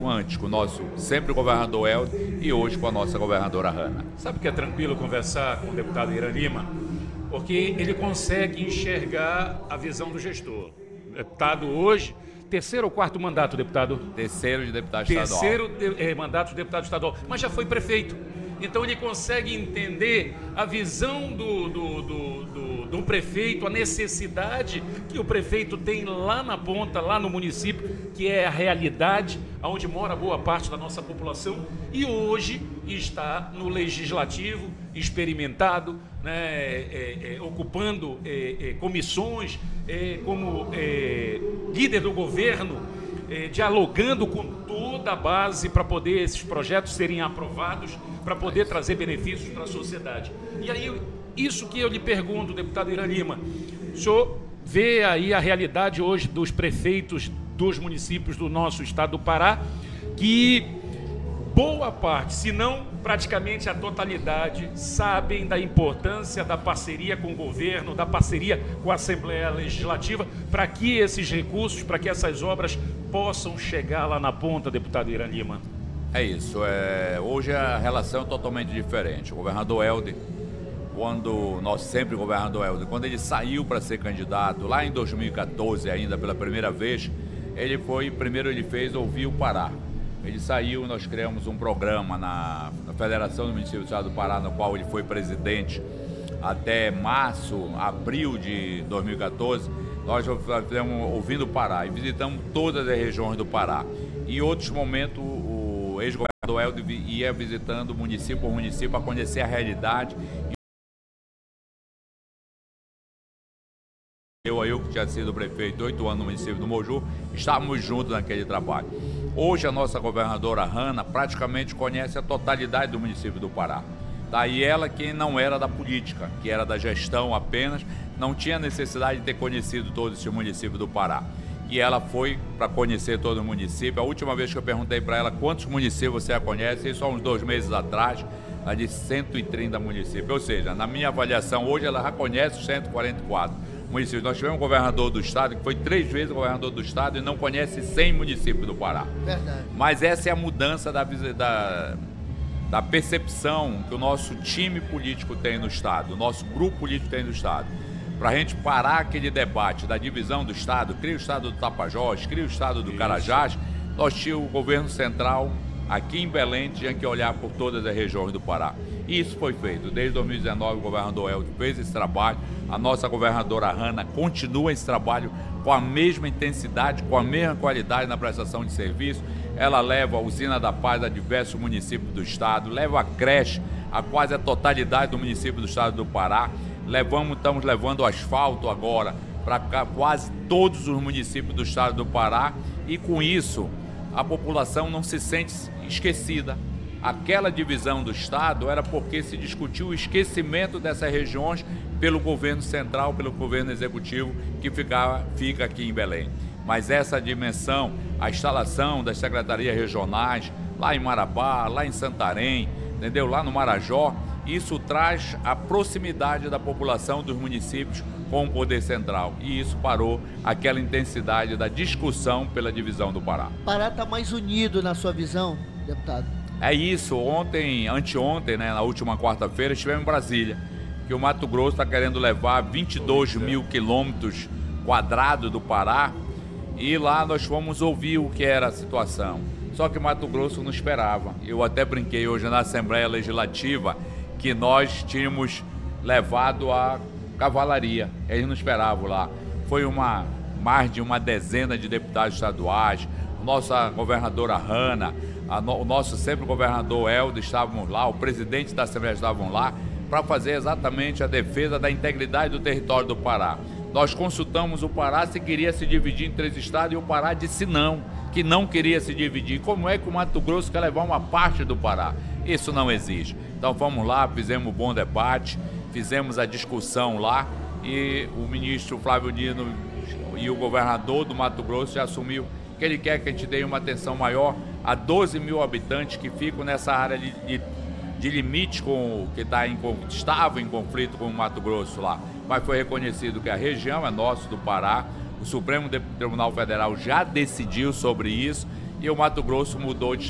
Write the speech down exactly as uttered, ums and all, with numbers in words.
Antes com o nosso sempre governador Helder e hoje com a nossa governadora Hanna. Sabe que é tranquilo conversar com o deputado Irã Lima? Porque ele consegue enxergar a visão do gestor. Deputado hoje, terceiro ou quarto mandato, deputado? Terceiro de deputado estadual. Terceiro de, é, mandato de deputado estadual, mas já foi prefeito. Então ele consegue entender a visão do, do, do, do, do prefeito, a necessidade que o prefeito tem lá na ponta, lá no município, que é a realidade onde mora boa parte da nossa população, e hoje está no legislativo, experimentado, né, é, é, ocupando é, é, comissões, é, como é, líder do governo, é, dialogando com toda a base para poder esses projetos serem aprovados, para poder trazer benefícios para a sociedade. E aí, isso que eu lhe pergunto, deputado Irã Lima, o senhor vê aí a realidade hoje dos prefeitos dos municípios do nosso estado do Pará, que boa parte, se não praticamente a totalidade, sabem da importância da parceria com o governo, da parceria com a Assembleia Legislativa, para que esses recursos, para que essas obras possam chegar lá na ponta, deputado Irã Lima. É isso. É, hoje a relação é totalmente diferente. O governador Helder, quando nós sempre governador Helder, quando ele saiu para ser candidato, lá em dois mil e quatorze ainda pela primeira vez, ele foi, primeiro ele fez Ouvir o Pará. Ele saiu, nós criamos um programa na, na Federação do Município do Estado do Pará, no qual ele foi presidente até março, abril de dois mil e quatorze. Nós fizemos Ouvindo o Pará e visitamos todas as regiões do Pará. Em outros momentos, o ex-governador Helder ia visitando município por município para conhecer a realidade. Eu, eu que tinha sido prefeito oito anos no município do Moju, estávamos juntos naquele trabalho. Hoje a nossa governadora Hanna praticamente conhece a totalidade do município do Pará. Daí ela que não era da política, que era da gestão apenas, não tinha necessidade de ter conhecido todo esse município do Pará. E ela foi para conhecer todo o município. A última vez que eu perguntei para ela quantos municípios você conhece, isso há uns dois meses atrás, ela disse cento e trinta municípios. Ou seja, na minha avaliação hoje ela já conhece os cento e quarenta e quatro municípios. Nós tivemos um governador do estado que foi três vezes governador do estado e não conhece cem municípios do Pará. Verdade. Mas essa é a mudança da, da, da percepção que o nosso time político tem no estado, o nosso grupo político tem no estado. Para a gente parar aquele debate da divisão do estado, cria o estado do Tapajós, cria o estado do Carajás, nós tínhamos o governo central aqui em Belém, tinha que olhar por todas as regiões do Pará. E isso foi feito. Desde dois mil e dezenove o governador Helder fez esse trabalho, a nossa governadora Hanna continua esse trabalho com a mesma intensidade, com a mesma qualidade na prestação de serviço. Ela leva a Usina da Paz a diversos municípios do estado, leva a creche a quase a totalidade do município do estado do Pará. Levamos, estamos levando asfalto agora para quase todos os municípios do estado do Pará e com isso a população não se sente esquecida. Aquela divisão do estado era porque se discutiu o esquecimento dessas regiões pelo governo central, pelo governo executivo que fica, fica aqui em Belém. Mas essa dimensão, a instalação das secretarias regionais, lá em Marabá, lá em Santarém, entendeu? Lá no Marajó, isso traz a proximidade da população dos municípios com o poder central. E isso parou aquela intensidade da discussão pela divisão do Pará. O Pará está mais unido na sua visão, deputado? É isso. Ontem, anteontem, né, na última quarta-feira, estivemos em Brasília, que o Mato Grosso está querendo levar vinte e dois mil quilômetros quadrados do Pará, e lá nós fomos ouvir o que era a situação. Só que Mato Grosso não esperava. Eu até brinquei hoje na Assembleia Legislativa que nós tínhamos levado a cavalaria. Eles não esperavam lá. Foi uma, mais de uma dezena de deputados estaduais, a nossa governadora Hanna, a no, o nosso sempre governador Helder estávamos lá, o presidente da Assembleia estavam lá, para fazer exatamente a defesa da integridade do território do Pará. Nós consultamos o Pará se queria se dividir em três estados e o Pará disse não, que não queria se dividir. Como é que o Mato Grosso quer levar uma parte do Pará? Isso não existe. Então vamos lá, fizemos um bom debate, fizemos a discussão lá e o ministro Flávio Dino e o governador do Mato Grosso já assumiu que ele quer que a gente dê uma atenção maior a doze mil habitantes que ficam nessa área de, de, de limite com o que tá em, estava em conflito com o Mato Grosso lá. Mas foi reconhecido que a região é nossa, do Pará. O Supremo Tribunal Federal já decidiu sobre isso e o Mato Grosso mudou de